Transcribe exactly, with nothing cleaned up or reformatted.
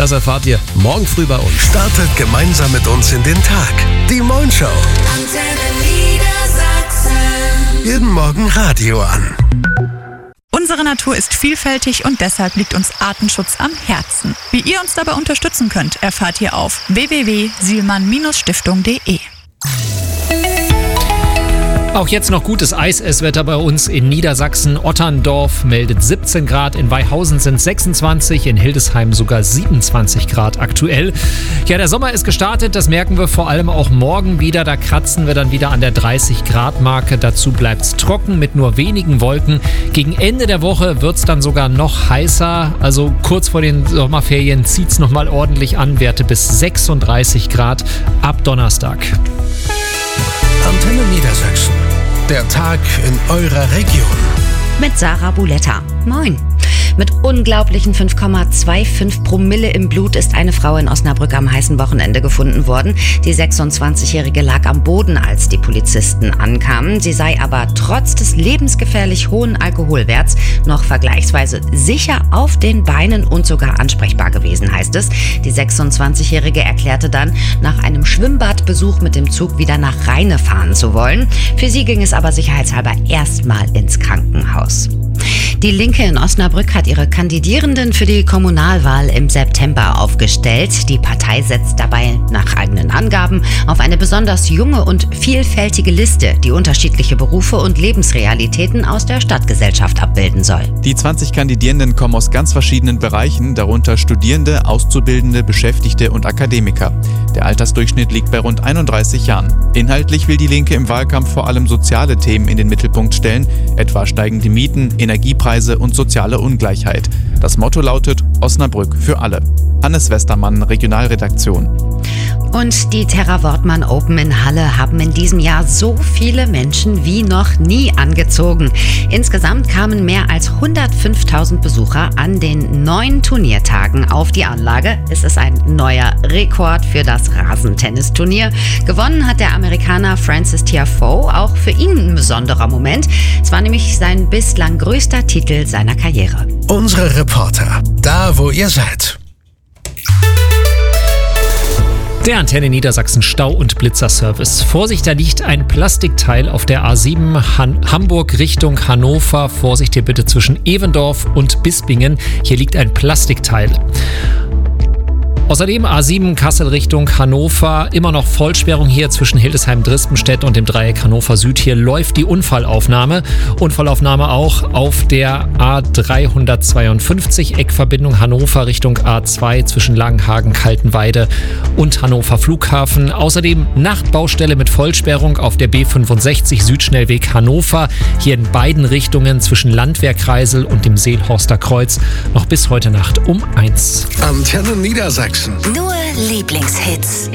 Das erfahrt ihr morgen früh bei uns. Startet gemeinsam mit uns in den Tag. Die Moin Show. Jeden Morgen Radio an. Unsere Natur ist vielfältig und deshalb liegt uns Artenschutz am Herzen. Wie ihr uns dabei unterstützen könnt, erfahrt ihr auf w w w punkt sielmann Stiftung punkt de. Auch jetzt noch gutes Eisesswetter bei uns in Niedersachsen. Otterndorf meldet siebzehn Grad, in Weihausen sind sechsundzwanzig, in Hildesheim sogar siebenundzwanzig Grad aktuell. Ja, der Sommer ist gestartet, das merken wir vor allem auch morgen wieder. Da kratzen wir dann wieder an der dreißig Grad Marke. Dazu bleibt's trocken mit nur wenigen Wolken. Gegen Ende der Woche wird's dann sogar noch heißer. Also kurz vor den Sommerferien zieht's nochmal ordentlich an. Werte bis sechsunddreißig Grad ab Donnerstag. Antenne Niedersachsen. Der Tag in eurer Region. Mit Sarah Buletta. Moin. Mit unglaublichen fünf Komma fünfundzwanzig Promille im Blut ist eine Frau in Osnabrück am heißen Wochenende gefunden worden. Die sechsundzwanzigjährige lag am Boden, als die Polizisten ankamen. Sie sei aber trotz des lebensgefährlich hohen Alkoholwerts noch vergleichsweise sicher auf den Beinen und sogar ansprechbar gewesen, heißt es. Die sechsundzwanzigjährige erklärte dann, nach einem Schwimmbadbesuch mit dem Zug wieder nach Rheine fahren zu wollen. Für sie ging es aber sicherheitshalber erstmal ins Krankenhaus. Die Linke in Osnabrück hat ihre Kandidierenden für die Kommunalwahl im September aufgestellt. Die Partei setzt dabei nach eigenen Angaben auf eine besonders junge und vielfältige Liste, die unterschiedliche Berufe und Lebensrealitäten aus der Stadtgesellschaft abbilden soll. Die zwanzig Kandidierenden kommen aus ganz verschiedenen Bereichen, darunter Studierende, Auszubildende, Beschäftigte und Akademiker. Der Altersdurchschnitt liegt bei rund einunddreißig Jahren. Inhaltlich will die Linke im Wahlkampf vor allem soziale Themen in den Mittelpunkt stellen, etwa steigende Mieten, Energiepreise und soziale Ungleichheit. Das Motto lautet Osnabrück für alle. Hannes Westermann, Regionalredaktion. Und die Terra Wortmann Open in Halle haben in diesem Jahr so viele Menschen wie noch nie angezogen. Insgesamt kamen mehr als hundertfünftausend Besucher an den neun Turniertagen auf die Anlage. Es ist ein neuer Rekord für das Rasentennisturnier. Gewonnen hat der Amerikaner Francis Tiafoe, auch für ihn ein besonderer Moment. Es war nämlich sein bislang größter Titel seiner Karriere. Unsere Reporter, da wo ihr seid. Der Antenne Niedersachsen Stau- und Blitzerservice. Vorsicht, da liegt ein Plastikteil auf der A sieben Han- Hamburg Richtung Hannover. Vorsicht hier bitte zwischen Evendorf und Bispingen. Hier liegt ein Plastikteil. Außerdem A sieben Kassel Richtung Hannover, immer noch Vollsperrung hier zwischen Hildesheim-Drispenstedt und dem Dreieck Hannover Süd. Hier läuft die Unfallaufnahme. Unfallaufnahme auch auf der A dreihundertzweiundfünfzig, Eckverbindung Hannover Richtung A zwei zwischen Langenhagen, Kaltenweide und Hannover Flughafen. Außerdem Nachtbaustelle mit Vollsperrung auf der B fünfundsechzig Südschnellweg Hannover. Hier in beiden Richtungen zwischen Landwehrkreisel und dem Seelhorster Kreuz noch bis heute Nacht um eins. Antenne Niedersachsen. Nur Lieblingshits.